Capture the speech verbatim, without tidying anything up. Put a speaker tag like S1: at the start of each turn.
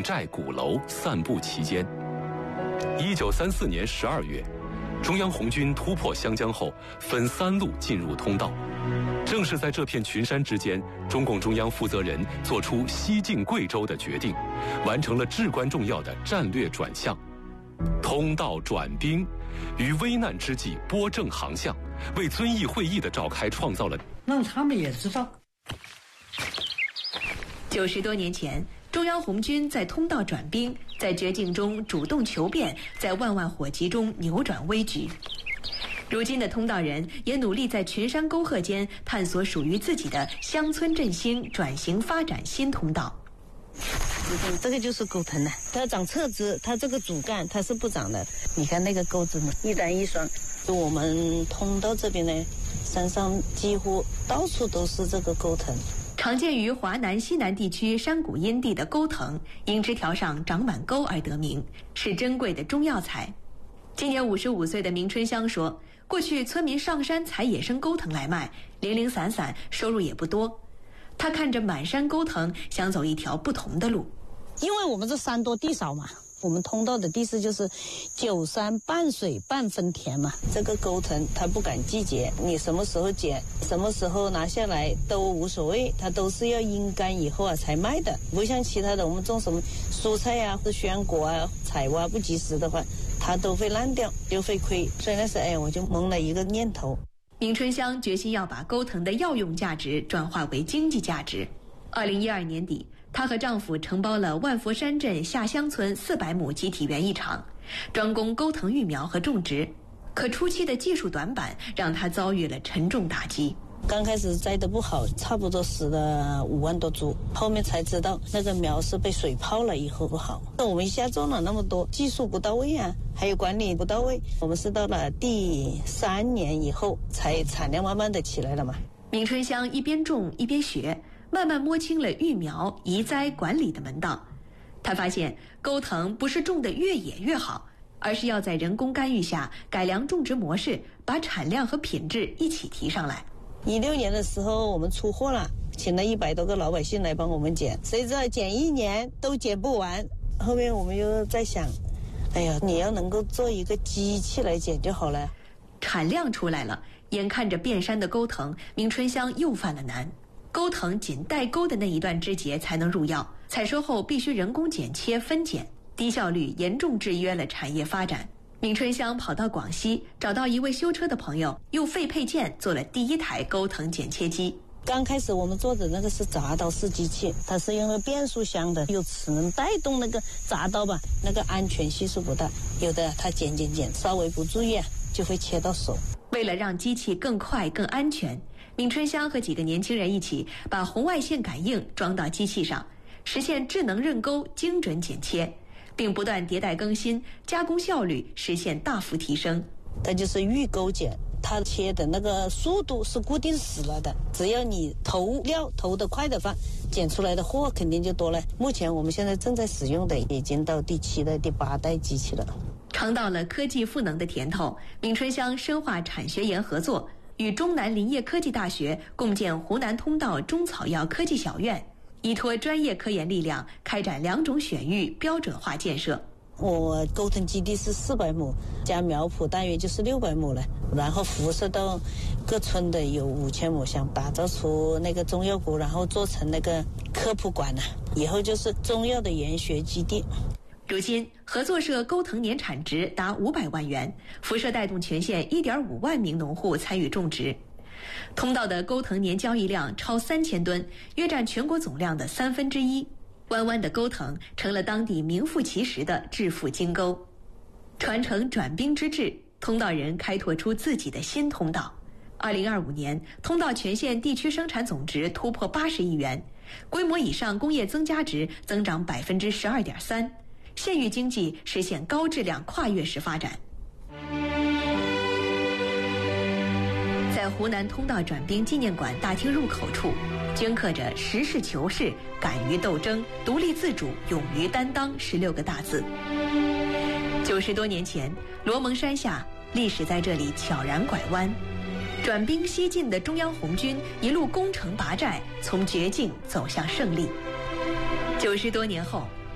S1: 寨鼓楼散布其间。一九三四年十二月，中央红军突破湘江后，分三路进入通道。正是在这片群山之间，中共中央负责人做出西进贵州的决定，完成了至关重要的战略转向。通道转兵，于危难之际拨正航向，为遵义会议的召开创造了
S2: 让他们也知道。
S3: 九十多年前，中央红军在通道转兵，在绝境中主动求变，在万万火急中扭转危局。如今的通道人也努力在群山沟壑间探索属于自己的乡村振兴、转型发展新通道。
S4: 这个就是钩藤了，它长侧枝，它这个主干它是不长的。你看那个钩子呢，一单一双。我们通道这边呢，山上几乎到处都是这个钩藤。
S3: 常见于华南西南地区山谷阴地的钩藤，因枝条上长满钩而得名，是珍贵的中药材。今年五十五岁的明春香说，过去村民上山采野生钩藤来卖，零零散散，收入也不多。他看着满山钩藤，想走一条不同的路。
S4: 因为我们这山多地少嘛，我们通道的地势就是九山半水半分田嘛。这个钩藤它不赶季节，你什么时候剪，什么时候拿下来都无所谓，它都是要阴干以后啊才卖的。不像其他的，我们种什么蔬菜啊、或鲜果啊，采挖不及时的话，它都会烂掉，就会亏。所以那时候，哎，我就萌了一个念头。
S3: 明春香决心要把钩藤的药用价值转化为经济价值。二零一二年底，她和丈夫承包了万佛山镇下乡村四百亩集体园艺场，专攻钩藤育苗和种植。可初期的技术短板让她遭遇了沉重打击。
S4: 刚开始栽得不好，差不多死了五万多株，后面才知道那个苗是被水泡了以后不好。我们一下种了那么多，技术不到位啊，还有管理不到位。我们是到了第三年以后，才产量慢慢的起来了嘛。
S3: 明春香一边种一边学，慢慢摸清了育苗、移栽、管理的门道。她发现钩藤不是种得越野越好，而是要在人工干预下改良种植模式，把产量和品质一起提上来。
S4: 一六年的时候我们出货了，请了一百多个老百姓来帮我们剪，谁知道剪一年都剪不完。后面我们又在想，哎呀，你要能够做一个机器来剪就好了。
S3: 产量出来了，眼看着遍山的钩藤，明春香又犯了难。钩藤仅带钩的那一段枝节才能入药，采收后必须人工剪切分拣，低效率严重制约了产业发展。明春香跑到广西，找到一位修车的朋友，用废配件做了第一台钩藤剪切机。
S4: 刚开始我们做的那个是铡刀式机器，它是用了变速箱的，有齿能带动那个铡刀吧，那个安全系数不大，有的它剪剪剪稍微不注意啊，就会切到手。
S3: 为了让机器更快更安全，明春香和几个年轻人一起把红外线感应装到机器上，实现智能刃钩精准剪切，并不断迭代更新，加工效率实现大幅提升。
S4: 它就是预钩剪，它切的那个速度是固定死了的，只要你投料投得快的话，剪出来的货肯定就多了。目前我们现在正在使用的已经到第七代第八代机器了。
S3: 尝到了科技赋能的甜头，明春香深化产学研合作，与中南林业科技大学共建湖南通道中草药科技小院，依托专业科研力量，开展两种选育标准化建设。
S4: 我钩藤基地是四百亩，加苗圃大约就是六百亩了，然后辐射到各村的有五千亩，想打造出那个中药股，然后做成那个科普馆呢、啊，以后就是中药的研学基地。
S3: 如今，合作社钩藤年产值达五百万元，辐射带动全县一点五万名农户参与种植。通道的钩藤年交易量超三千吨，约占全国总量的三分之一。弯弯的钩藤成了当地名副其实的致富金钩。传承转兵之志，通道人开拓出自己的新通道。二零二五年，通道全县地区生产总值突破八十亿元，规模以上工业增加值增长百分之十二点三，县域经济实现高质量跨越式发展。在湖南通道转兵纪念馆大厅入口处，镌刻着实事求是、敢于斗争、独立自主、勇于担当十六个大字。九十多年前，罗蒙山下，历史在这里悄然拐弯。转兵西进的中央红军一路攻城拔寨，从绝境走向胜利。九十多年后，